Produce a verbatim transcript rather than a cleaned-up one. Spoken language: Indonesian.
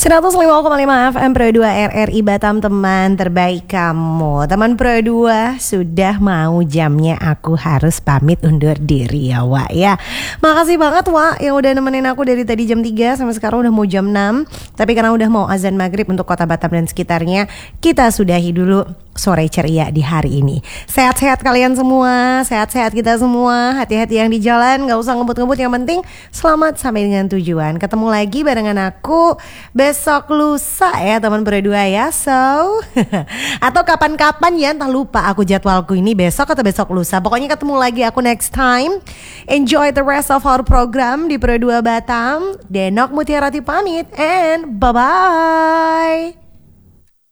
seratus lima koma lima F M Pro dua R R I Batam, teman terbaik kamu. Teman Pro dua, sudah mau jamnya aku harus pamit undur diri ya Wak ya. Makasih banget Wak yang udah nemenin aku dari tadi jam tiga sampai sekarang udah mau jam enam. Tapi karena udah mau azan maghrib untuk kota Batam dan sekitarnya, kita sudahi dulu sore ceria di hari ini. Sehat-sehat kalian semua, sehat-sehat kita semua. Hati-hati yang di jalan, gak usah ngebut-ngebut, yang penting selamat sampai dengan tujuan. Ketemu lagi barengan aku besok lusa ya teman berdua ya. So atau kapan-kapan ya, entah lupa aku jadwalku ini besok atau besok lusa. Pokoknya ketemu lagi aku next time. Enjoy the rest of our program di Pro dua Batam. Denok Mutiarati pamit and bye-bye.